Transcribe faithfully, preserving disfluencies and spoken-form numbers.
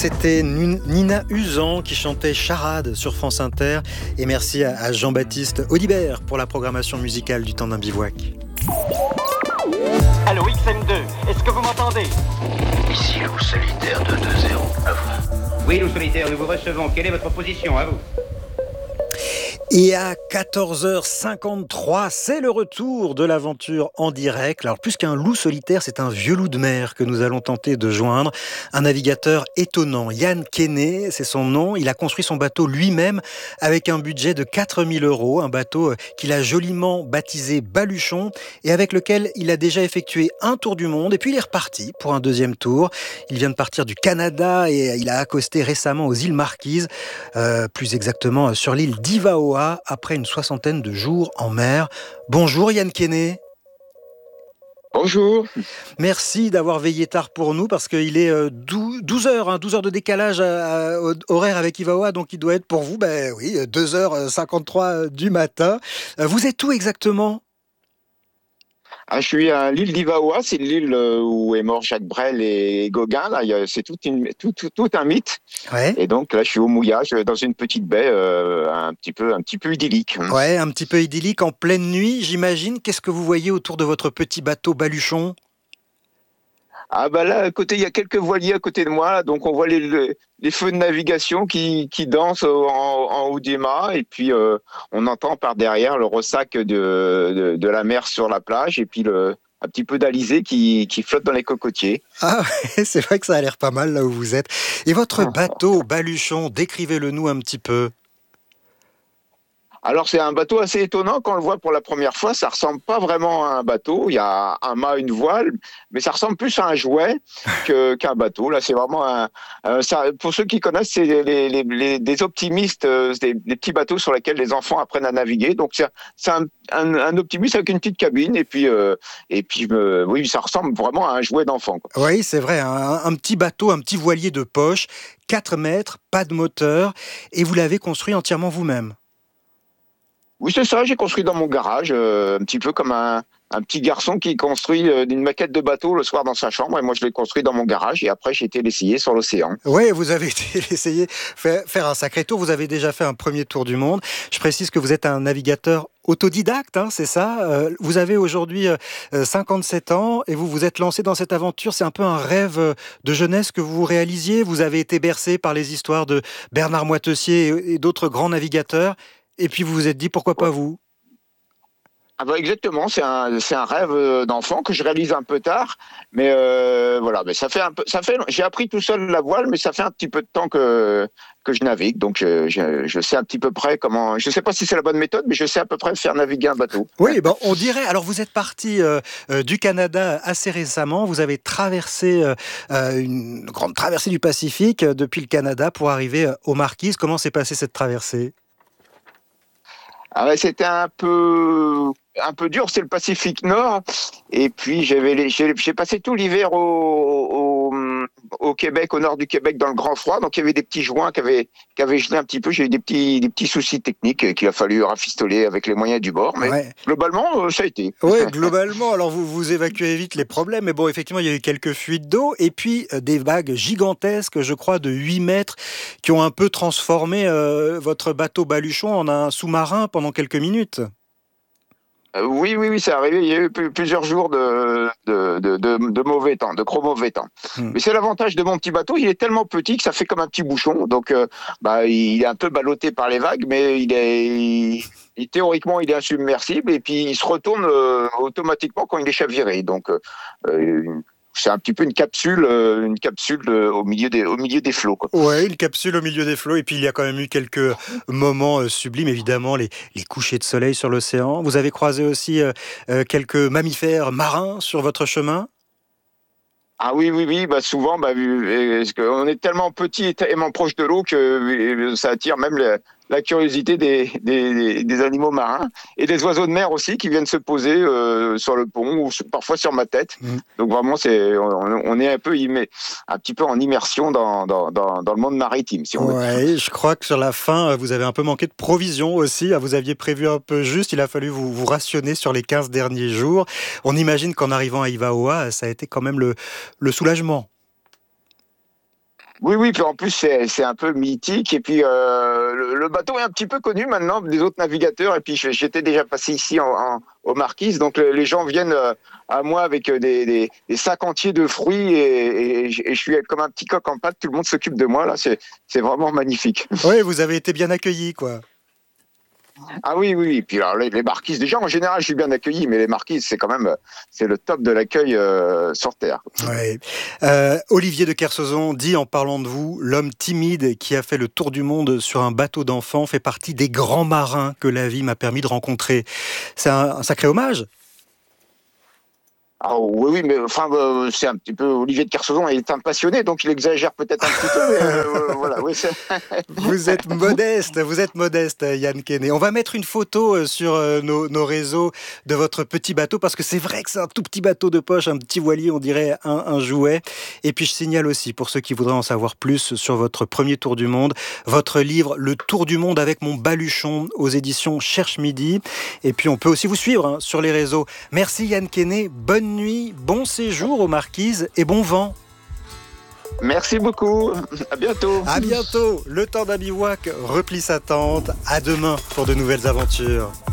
C'était Nina Usan qui chantait Charade sur France Inter. Et merci à Jean-Baptiste Audibert pour la programmation musicale du temps d'un bivouac. Allô X M deux, est-ce que vous m'entendez? Ici Loup Solitaire de deux zéro, à vous. Oui Loup Solitaire, nous vous recevons. Quelle est votre position, à vous? Et à quatorze heures cinquante-trois, c'est le retour de l'aventure en direct. Alors plus qu'un loup solitaire, c'est un vieux loup de mer que nous allons tenter de joindre. Un navigateur étonnant, Yann Kenney, c'est son nom. Il a construit son bateau lui-même avec un budget de quatre mille euros. Un bateau qu'il a joliment baptisé Baluchon et avec lequel il a déjà effectué un tour du monde. Et puis il est reparti pour un deuxième tour. Il vient de partir du Canada et il a accosté récemment aux îles Marquises, euh, plus exactement sur l'île d'Ivaoa, après une soixantaine de jours en mer. Bonjour Yann Kenney. Bonjour. Merci d'avoir veillé tard pour nous parce qu'il est douze heures, hein, douze heures de décalage à, à, horaire avec Ivaoa, donc il doit être pour vous, ben oui, deux heures cinquante-trois du matin. Vous êtes où exactement ? Ah, je suis à l'île d'Ivaoa, c'est l'île où est mort Jacques Brel et Gauguin. Là, c'est tout, une, tout, tout, tout un mythe. Ouais. Et donc là, je suis au mouillage dans une petite baie, euh, un petit peu, un petit peu idyllique. Ouais, un petit peu idyllique en pleine nuit, j'imagine. Qu'est-ce que vous voyez autour de votre petit bateau Baluchon ? Ah bah là, à côté, il y a quelques voiliers à côté de moi, là, donc on voit les, les, les feux de navigation qui, qui dansent en, en haut des mâts, et puis euh, on entend par derrière le ressac de, de, de la mer sur la plage, et puis le, un petit peu d'alizé qui, qui flotte dans les cocotiers. Ah ouais, c'est vrai que ça a l'air pas mal là où vous êtes. Et votre bateau Baluchon, décrivez-le nous un petit peu. Alors c'est un bateau assez étonnant quand on le voit pour la première fois. Ça ressemble pas vraiment à un bateau. Il y a un mât, une voile, mais ça ressemble plus à un jouet que, qu'un bateau. Là, c'est vraiment un. Euh, ça, pour ceux qui connaissent, c'est les, les, les, des optimistes, euh, des, des petits bateaux sur lesquels les enfants apprennent à naviguer. Donc c'est, c'est un, un, un optimiste avec une petite cabine et puis euh, et puis euh, oui, ça ressemble vraiment à un jouet d'enfant, quoi. Oui, c'est vrai. Un, un petit bateau, un petit voilier de poche, quatre mètres, pas de moteur, et vous l'avez construit entièrement vous-même. Oui, c'est ça, j'ai construit dans mon garage, euh, un petit peu comme un, un petit garçon qui construit euh, une maquette de bateau le soir dans sa chambre, et moi je l'ai construit dans mon garage, et après j'ai été l'essayer sur l'océan. Oui, vous avez été l'essayer, faire, faire un sacré tour, vous avez déjà fait un premier tour du monde. Je précise que vous êtes un navigateur autodidacte, hein, c'est ça. euh, Vous avez aujourd'hui euh, cinquante-sept ans, et vous vous êtes lancé dans cette aventure, c'est un peu un rêve de jeunesse que vous réalisiez. Vous avez été bercé par les histoires de Bernard Moitessier et, et d'autres grands navigateurs. Et puis vous vous êtes dit, pourquoi pas vous ? Ah bah exactement, c'est un c'est un rêve d'enfant que je réalise un peu tard, mais euh, voilà, mais ça fait un peu, ça fait, j'ai appris tout seul la voile, mais ça fait un petit peu de temps que que je navigue, donc je, je, je sais un petit peu près comment, je sais pas si c'est la bonne méthode, mais je sais à peu près faire naviguer un bateau. Oui, ben on dirait. Alors vous êtes parti euh, euh, du Canada assez récemment, vous avez traversé euh, une grande traversée du Pacifique euh, depuis le Canada pour arriver euh, aux Marquises. Comment s'est passée cette traversée ? Ah ouais, c'était un peu un peu dur, c'est le Pacifique Nord, et puis j'avais j'ai, j'ai passé tout l'hiver au, au au Québec, au nord du Québec, dans le grand froid, donc il y avait des petits joints qui avaient qui avaient gelé un petit peu. J'ai eu des petits des petits soucis techniques qu'il a fallu rafistoler avec les moyens du bord, mais ouais. Globalement ça a été. Oui, globalement. Alors vous vous évacuez vite les problèmes, mais bon, effectivement il y a eu quelques fuites d'eau et puis euh, des vagues gigantesques, je crois de huit mètres, qui ont un peu transformé euh, votre bateau Baluchon en un sous-marin pendant quelques minutes. Euh, oui, oui, oui, c'est arrivé. Il y a eu plusieurs jours de, de, de, de, de mauvais temps, de gros mauvais temps. Mmh. Mais c'est l'avantage de mon petit bateau, il est tellement petit que ça fait comme un petit bouchon. Donc, euh, bah, il est un peu ballotté par les vagues, mais il est, il, il, théoriquement, il est insubmersible et puis il se retourne euh, automatiquement quand il est chaviré. Donc, euh, c'est un petit peu une capsule, euh, une capsule euh, au milieu des, au milieu des flots, quoi. Ouais, une capsule au milieu des flots. Et puis il y a quand même eu quelques moments euh, sublimes, évidemment, les, les couchers de soleil sur l'océan. Vous avez croisé aussi euh, euh, quelques mammifères marins sur votre chemin ? Ah oui, oui, oui, bah souvent, bah, parce qu'on est tellement petit et tellement proche de l'eau que ça attire même les, la curiosité des, des, des animaux marins et des oiseaux de mer aussi qui viennent se poser euh, sur le pont ou parfois sur ma tête. Mmh. Donc vraiment, c'est, on, on est un peu immé, un petit peu en immersion dans, dans, dans, dans le monde maritime, si on veut. Ouais, je crois que sur la fin, vous avez un peu manqué de provisions aussi. Vous aviez prévu un peu juste, il a fallu vous, vous rationner sur les quinze derniers jours. On imagine qu'en arrivant à Ivaoa, ça a été quand même le, le soulagement. Oui, oui, puis en plus c'est c'est un peu mythique et puis euh, le, le bateau est un petit peu connu maintenant des autres navigateurs et puis je- j'étais déjà passé ici en, en- aux Marquises, donc le- les gens viennent euh, à moi avec euh, des, des, des sacs entiers de fruits et, et, je et je suis comme un petit coq en pâte, tout le monde s'occupe de moi là, c'est c'est vraiment magnifique. Oui, vous avez été bien accueillis, quoi. Ah oui, oui, oui. Puis alors, les, les Marquises, déjà en général je suis bien accueilli, mais les Marquises c'est quand même euh, c'est le top de l'accueil euh, sur Terre. Ouais. Euh, Olivier de Kersauzon dit en parlant de vous, l'homme timide qui a fait le tour du monde sur un bateau d'enfant fait partie des grands marins que la vie m'a permis de rencontrer. C'est un, un sacré hommage. Ah oui, oui, mais enfin, euh, c'est un petit peu Olivier de Kersauzon est un passionné, donc il exagère peut-être un petit peu, mais euh, voilà, oui, c'est... Vous êtes modeste, vous êtes modeste, Yann Kenney. On va mettre une photo euh, sur euh, nos, nos réseaux de votre petit bateau, parce que c'est vrai que c'est un tout petit bateau de poche, un petit voilier, on dirait un, un jouet. Et puis je signale aussi, pour ceux qui voudraient en savoir plus sur votre premier tour du monde, votre livre Le Tour du monde avec mon baluchon aux éditions Cherche Midi. Et puis on peut aussi vous suivre hein, sur les réseaux. Merci Yann Kenney, bonne nuit, bon séjour aux Marquises et bon vent. Merci beaucoup, à bientôt. À bientôt, le temps d'un bivouac replie sa tente. À demain pour de nouvelles aventures.